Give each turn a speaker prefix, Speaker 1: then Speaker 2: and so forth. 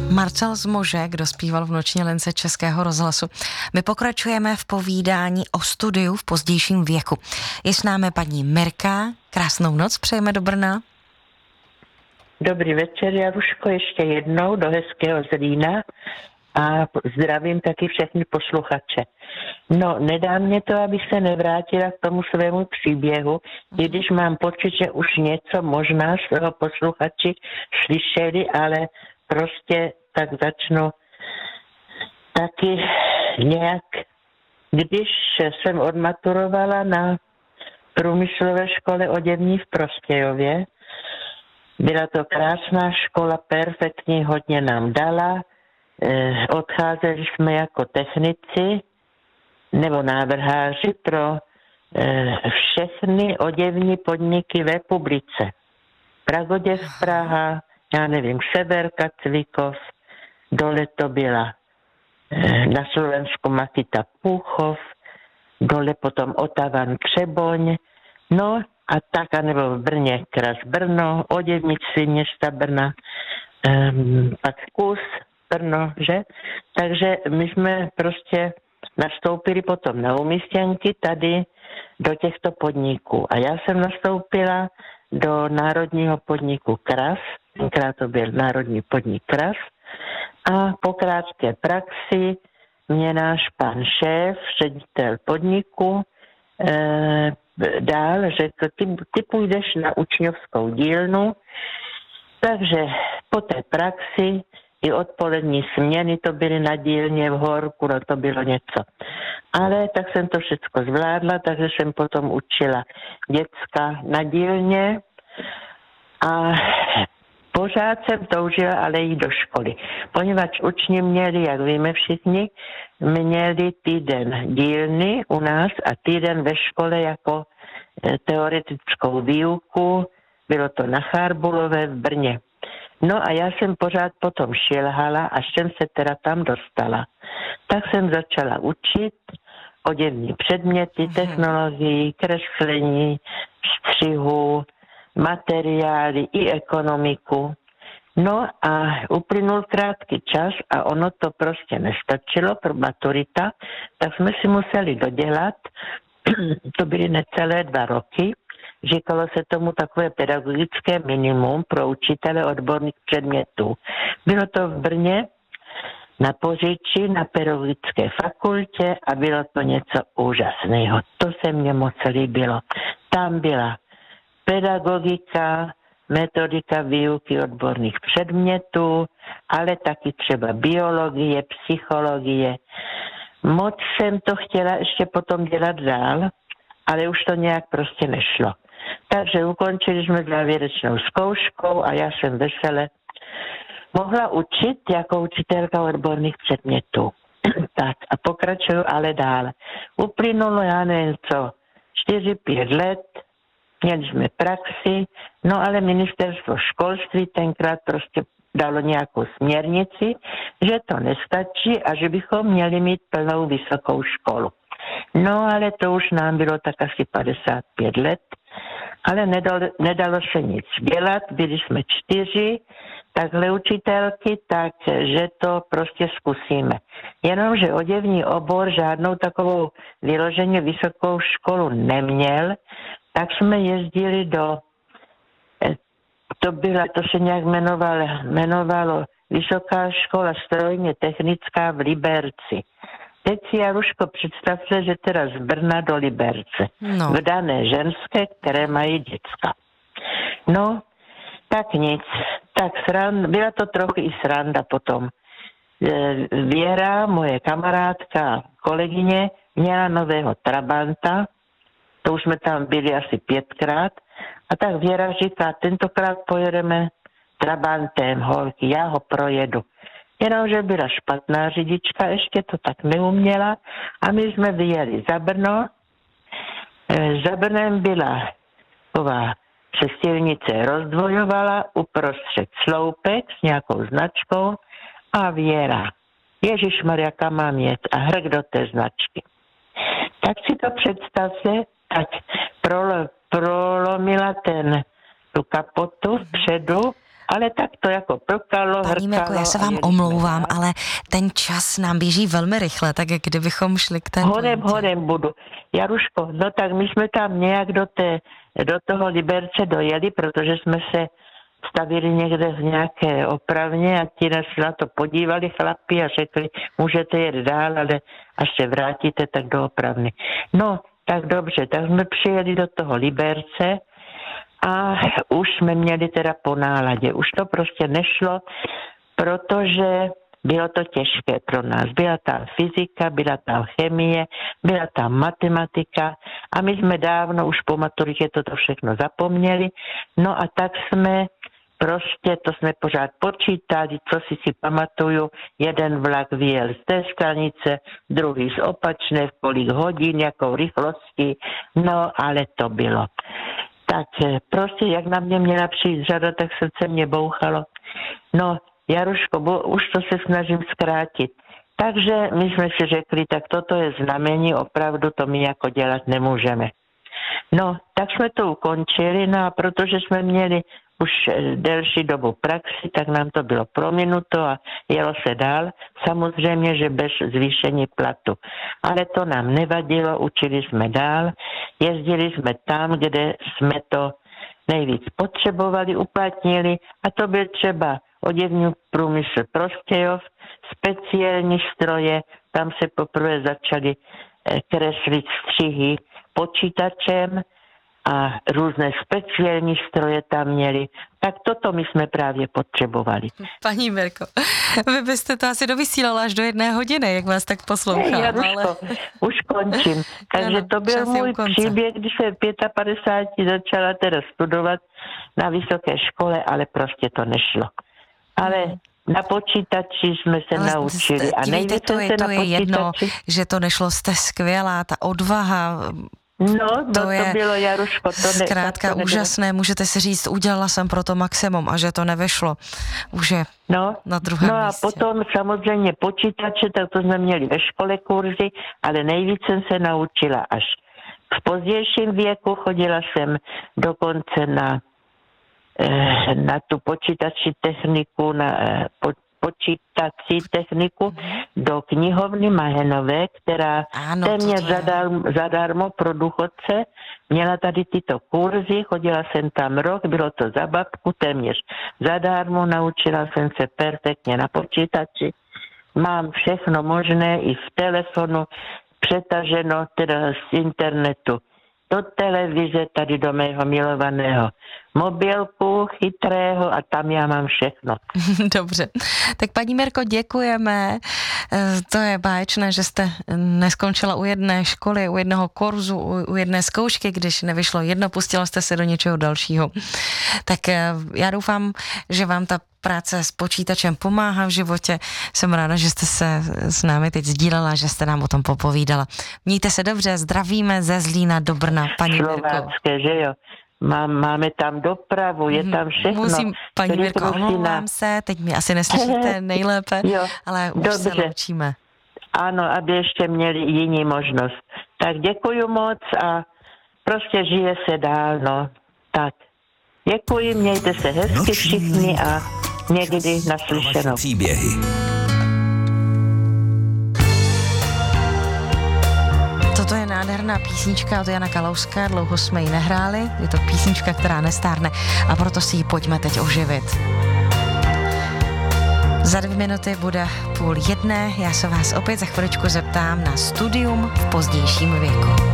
Speaker 1: Marcel Zmože, kdo zpíval v Noční lince Českého rozhlasu. My pokračujeme v povídání o studiu v pozdějším věku. Je s námi paní Mirka. Krásnou noc přejeme do Brna.
Speaker 2: Dobrý večer, Jaruško, ještě jednou do hezkého Zlína a zdravím taky všechny posluchače. No, nedá mě to, abych se nevrátila k tomu svému příběhu, i když mám pocit, že už něco možná z toho posluchači slyšeli, ale prostě tak začnu taky nějak. Když jsem odmaturovala na průmyslové škole oděvní v Prostějově, byla to krásná škola, perfektní, hodně nám dala. Odcházeli jsme jako technici nebo návrháři pro všechny oděvní podniky v republice. Pragoděv Praha, já nevím, Severka, Cvikov, dole to byla na Slovensku Makita Púchov, dole potom Otavan Třeboň, no a tak, anebo v Brně Kras Brno, oděvnictví města Brna, pak Kus Brno, že? Takže my jsme prostě nastoupili potom na umístěnky tady do těchto podniků. A já jsem nastoupila do národního podniku Kras, tenkrát to byl národní podnik Kras, a po krátké praxi mě náš pan šéf, ředitel podniku, dál řekl, ty půjdeš na učňovskou dílnu, takže po té praxi i odpolední směny to byly na dílně v Horku, no to bylo něco. Ale tak jsem to všechno zvládla, takže jsem potom učila děcka na dílně a pořád jsem toužila ale jít do školy, poněvadž učni měli, jak víme všichni, měli týden dílny u nás a týden ve škole jako teoretickou výuku, bylo to na Charbulové v Brně. No a já jsem pořád potom šilhala, až jsem se teda tam dostala. Tak jsem začala učit oděvní předměty, technologii, kreslení, střihu, materiály i ekonomiku. No a uplynul krátký čas a ono to prostě nestačilo pro maturita, tak jsme si museli dodělat, to byly necelé 2 roky, říkalo se tomu takové pedagogické minimum pro učitele odborných předmětů. Bylo to v Brně na Poříči, na pedagogické fakultě a bylo to něco úžasného. To se mně moc líbilo. Tam byla pedagogika, metodika výuky odborných předmětů, ale taky třeba biologie, psychologie. Moc jsem to chtěla ještě potom dělat dál, ale už to nějak prostě nešlo. Takže ukončili jsme závěrečnou zkouškou a já jsem vesele mohla učit jako učitelka odborných předmětů. Tak a pokračuju ale dál. Uplynulo, já nevím co, 4-5 let, měli jsme praxi, no ale ministerstvo školství tenkrát prostě dalo nějakou směrnici, že to nestačí a že bychom měli mít plnou vysokou školu. No ale to už nám bylo tak asi 55 let, ale nedalo se nic dělat, byli jsme 4 takhle učitelky, takže to prostě zkusíme. Jenomže oděvní obor žádnou takovou vyloženě vysokou školu neměl, tak jsme jezdili to se nějak jmenovalo Vysoká škola strojně technická v Liberci. Teď si, Jaruško, představte, že teda z Brna do Liberce.
Speaker 1: No.
Speaker 2: Vdané ženské, které mají děcka. No, tak nic. Tak byla to trochu i sranda potom. Věra, moje kamarádka, kolegyně, měla nového Trabanta, to už jsme tam byli asi 5krát, a tak Věra říká, tentokrát pojedeme Trabantem, holky, já ho projedu. Jenomže byla špatná řidička, ještě to tak neuměla a my jsme vyjeli za Brno. Za Brnem byla taková se silnice rozdvojovala, uprostřed sloupek s nějakou značkou a Věra. Ježišmarja, kam mám jet? A hrk do té značky. Tak si to představte, tak prolomila tu kapotu vpředu Ale tak to jako prkalo,
Speaker 1: Paní Mirko, já se vám omlouvám, ale ten čas nám běží velmi rychle, tak kdybychom šli k té
Speaker 2: Hodem budu. Jaruško, no tak my jsme tam nějak do toho Liberce dojeli, protože jsme se stavili někde v nějaké opravně a ti nás na to podívali chlapi a řekli, můžete jet dál, ale až se vrátíte, tak do opravny. No, tak dobře, tak jsme přijeli do toho Liberce a už jsme měli teda po náladě. Už to prostě nešlo, protože bylo to těžké pro nás. Byla tam fyzika, byla tam chemie, byla tam matematika a my jsme dávno už po maturitě toto všechno zapomněli. No a tak jsme prostě, to jsme pořád počítali, co si pamatuju, jeden vlak vyjel z té stanice, druhý z opačné, v kolik hodin, jakou rychlostí, no ale to bylo. Tak prostě, jak na mě měla přijít řada, tak srdce mě bouchalo. No, Jaruško, už to se snažím zkrátit. Takže my jsme si řekli, tak toto je znamení, opravdu to my jako dělat nemůžeme. No, tak jsme to ukončili, no a protože jsme měli už delší dobu praxi, tak nám to bylo prominuto a jelo se dál. Samozřejmě, že bez zvýšení platu. Ale to nám nevadilo, učili jsme dál, jezdili jsme tam, kde jsme to nejvíc potřebovali, uplatnili a to byl třeba oděvní průmysl Prostějov, speciální stroje, tam se poprvé začaly kreslit střihy počítačem a různé speciální stroje tam měli. Tak toto my jsme právě potřebovali.
Speaker 1: Paní Mirko, vy byste to asi dovysílala až do 1 hodiny, jak vás tak poslouchám.
Speaker 2: Jaruško, už končím. Takže to byl můj příběh, když jsem v 55 začala teda studovat na vysoké škole, ale prostě to nešlo. Ale na počítači jsme se naučili. A nejvíc
Speaker 1: to je jedno, že to nešlo, jste skvělá, ta odvaha.
Speaker 2: No, to bylo, Jaruško.
Speaker 1: Zkrátka úžasné, můžete si říct, udělala jsem pro to maximum a že to nevešlo. Už je na druhém
Speaker 2: místě.
Speaker 1: místě.
Speaker 2: A potom samozřejmě počítače, tak to jsme měli ve škole kurzy, ale nejvíc jsem se naučila až v pozdějším věku. Chodila jsem dokonce na tu počítací techniku, počítací techniku do knihovny Mahenové, která téměř zadarmo pro důchodce měla tady tyto kurzy, chodila jsem tam rok, bylo to za babku, téměř zadarmo, naučila jsem se perfektně na počítači. Mám všechno možné i v telefonu, přetaženo teda z internetu do televize, tady do mého milovaného mobilku chytrého a tam já mám všechno.
Speaker 1: Dobře. Tak paní Mirko, děkujeme. To je báječné, že jste neskončila u jedné školy, u jednoho kurzu, u jedné zkoušky, když nevyšlo jedno, pustila jste se do něčeho dalšího. Tak já doufám, že vám ta práce s počítačem pomáhá v životě. Jsem ráda, že jste se s námi teď sdílela, že jste nám o tom popovídala. Mějte se dobře, zdravíme ze Zlína do Brna, paní Mirko.
Speaker 2: Slovácké, že jo? Máme tam dopravu, je tam všechno.
Speaker 1: Musím, paní Mirko, omlouvám se, teď mě asi neslyšíte nejlépe, ale už se loučíme.
Speaker 2: Ano, aby ještě měli jiní možnost. Tak děkuju moc a prostě žije se dál, no. Tak, děkuji, mějte se hezky všichni a někdy naslyšenou.
Speaker 3: Příběhy.
Speaker 1: Toto je nádherná písnička od Jana Kalouska, dlouho jsme ji nehráli, je to písnička, která nestárne a proto si ji pojďme teď oživit. Za 2 minuty bude 12:30, já se vás opět za chviličku zeptám na studium v pozdějším věku.